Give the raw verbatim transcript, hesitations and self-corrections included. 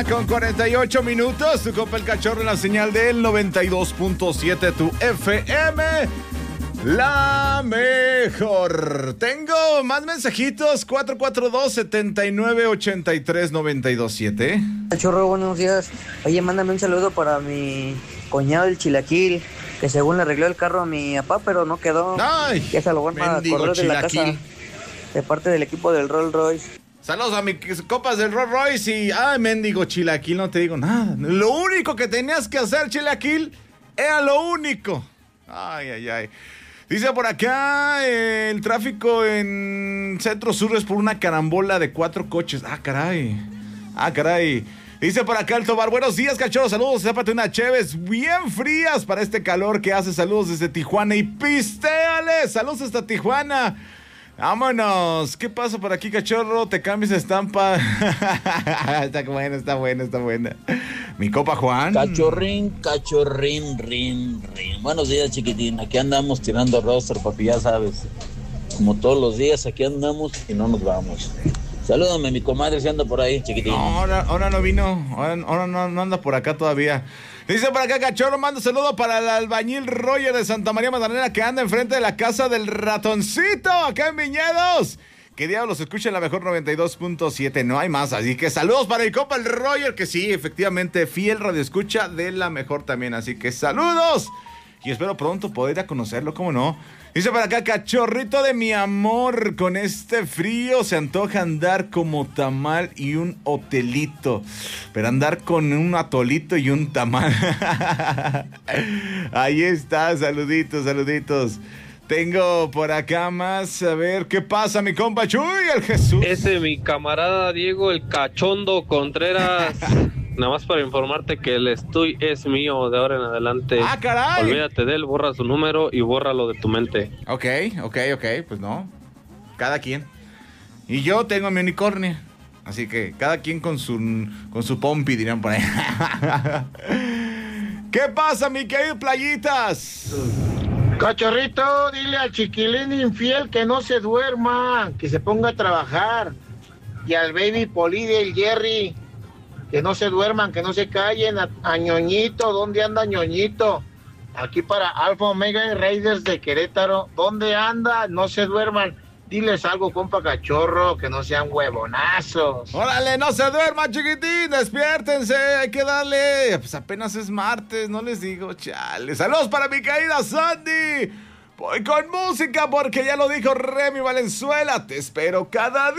Con cuarenta y ocho minutos, tu compa el Cachorro en la señal del noventa y dos punto siete, tu F M, la mejor. Tengo más mensajitos, cuatro cuatro dos, siete nueve, ocho tres, nueve dos siete. Cachorro, buenos días. Oye, mándame un saludo para mi cuñado el Chilaquil, que según le arregló el carro a mi papá, pero no quedó. Ay, que se lo van a correr de la casa, de parte del equipo del Rolls Royce. Saludos a mis copas del Rolls Royce y... Ay, mendigo Chilaquil, no te digo nada. Lo único que tenías que hacer, Chilaquil, era lo único. Ay, ay, ay. Dice por acá, eh, el tráfico en Centro Sur es por una carambola de cuatro coches. Ah, caray. Ah, caray. Dice por acá el Tobar, buenos días, Cachorro, saludos, sépate unas cheves bien frías para este calor que hace. Saludos desde Tijuana y pistéale. Saludos hasta Tijuana. Vámonos. ¿Qué pasa por aquí, Cachorro? Te cambias de estampa. Está buena, está buena, está buena. Mi copa Juan. Cachorrín, cachorrín, rin, rin. Buenos días, chiquitín. Aquí andamos tirando roster, papi, ya sabes. Como todos los días, aquí andamos y no nos vamos. Salúdame, mi comadre, si anda por ahí, chiquitín. No, ahora, ahora no vino. Ahora, ahora no, no anda por acá todavía. Dice por acá, Cachorro, manda saludo para el albañil Roger de Santa María Magdalena, que anda enfrente de la casa del ratoncito, acá en Viñedos. Que diablos, escucha en la mejor noventa y dos punto siete, no hay más. Así que saludos para el copa el Roger, que sí, efectivamente, fiel radioescucha de la mejor también. Así que saludos. Y espero pronto poder ir a conocerlo, ¿cómo no? Dice por acá, Cachorrito de mi amor, con este frío se antoja andar como tamal y un hotelito. Pero andar con un atolito y un tamal. Ahí está, saluditos, saluditos. Tengo por acá más, a ver, ¿qué pasa, mi compa Chuy, el Jesús? Ese mi camarada Diego, el Cachondo Contreras. Nada más para informarte que el estuy es mío de ahora en adelante. ¡Ah, caray! Olvídate de él, borra su número y bórralo de tu mente. Ok, ok, ok, pues no. Cada quien. Y yo tengo mi unicornio. Así que cada quien con su, con su pompi, dirán por ahí. ¿Qué pasa, mi querido Playitas? Cachorrito, dile al chiquilín infiel que no se duerma, que se ponga a trabajar. Y al baby Poli del Jerry, que no se duerman, que no se callen. A, a Ñoñito, ¿dónde anda Ñoñito? Aquí para Alfa Omega y Raiders de Querétaro, ¿dónde anda? No se duerman. Diles algo, compa Cachorro, que no sean huevonazos. Órale, no se duerman, chiquitín, despiértense, hay que darle. Pues apenas es martes, no les digo, chale. Saludos para mi querida Sandy. Voy con música porque ya lo dijo Remy Valenzuela, te espero cada día.